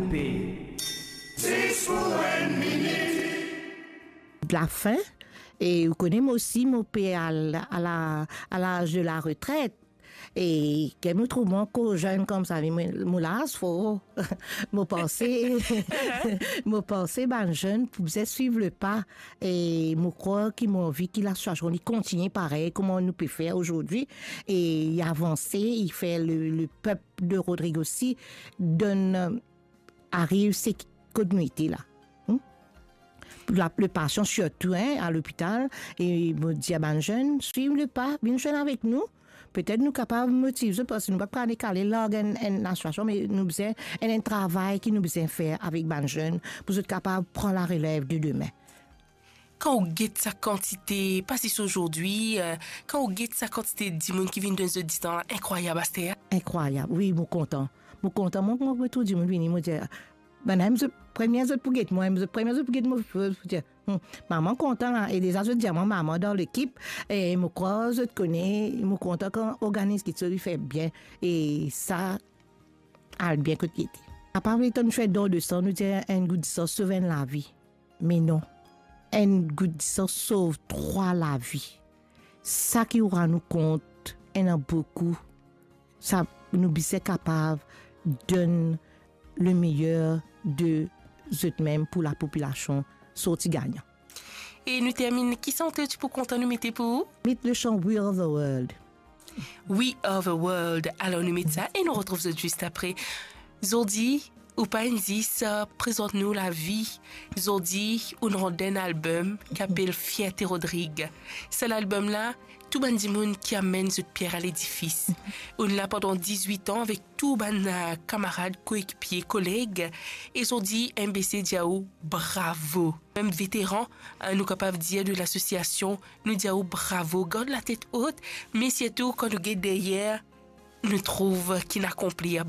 Pompée. 6 pour 1 minute. La fin, et vous connaissez aussi mon père à l'âge de la retraite. Et que nous trouvons qu'aux jeunes comme ça, il faut me penser, ben jeune, pour suivre le pas. Et je crois qu'ils m'ont vu qu'il a changé, il continue pareil, comment nous peut faire aujourd'hui. Et il a avancé, il fait le peuple de Rodrigue aussi, donne, arrive cette communauté là. Le patient surtout à l'hôpital et me dit à ben jeune, suivez le pas, viens jeune avec nous. Peut-être nous capables de motiver parce que nous ne pouvons pas décaler la situation, mais nous avons un travail qui nous besoin faire avec ben jeune pour être capable de prendre la relève de demain. Quand on guette sa quantité, pas si aujourd'hui, quand on guette sa quantité de monde qui vient dans ce distance, incroyable, Astéa. Incroyable, oui, je suis content. Je suis content. Moi, je tout le monde vient me dire. Ben, je première autre pour guetter moi, je première autre pour guetter moi, dire maman content et déjà je dis à maman dans l'équipe et me crois je te connais, me content quand organise qui se fait bien et ça a bien que tu étais. À part le temps de faire don de sang, nous dire un goût de sang sauve la vie. Mais non. Un goût de sang sauve 3 la vie. Ça qui aura nous compte, il y en a beaucoup. Ça nous sommes capables de donner le meilleur de eux-mêmes pour la population sorti gagnant. Et nous terminons. Qui sont-ils pour content nous mettre pour? Mettez le chant We Are the World. We Are the World. Alors nous mettons ça et nous retrouvons juste après. Zodi, ou pas dit ça, présente-nous la vie. Zodi, on a un album qui s'appelle Fierté Rodrigue. C'est l'album-là, tout le monde qui amène cette pierre à l'édifice. On l'a pendant 18 ans avec tous les camarades, coéquipiers, collègues. Et ils ont dit, MBC Diaou, bravo. Même vétéran, nous capables de dire de l'association, nous Diaou, bravo. Garde la tête haute, mais surtout quand nous guettons derrière, nous trouvons qu'il accomplit